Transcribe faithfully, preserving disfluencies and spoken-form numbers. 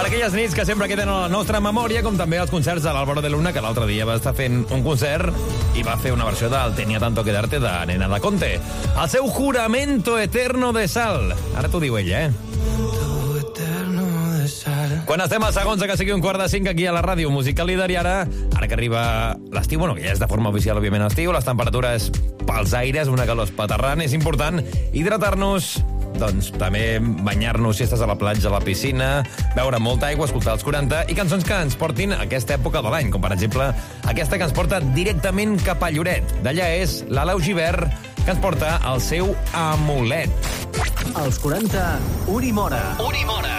Per aquelles nits que sempre queden a la nostra memòria, com també els concerts de l'Álvaro de Luna, que l'altre dia va estar fent un concert i va fer una versió del Tenía tanto que darte de Nena da Conte. El seu Juramento Eterno de Sal. Ara t'ho diu ella, eh? Quan estem als segons que sigui un quart de cinc aquí a la ràdio Música Líder, i ara, ara que arriba l'estiu, bueno, que ja és de forma oficial, òbviament, estiu, les temperatures pels aires, una calor espaterrant, és important hidratar-nos, doncs també banyar-nos si estàs a la platja, a la piscina, beure molta aigua, escoltar els quaranta i cançons que ens portin a aquesta època de l'any, com per exemple aquesta que ens porta directament cap a Lloret. D'allà és l'Alau Gibert, que ens porta el seu Amulet. Els quaranta, Uri Mora. Uri Mora.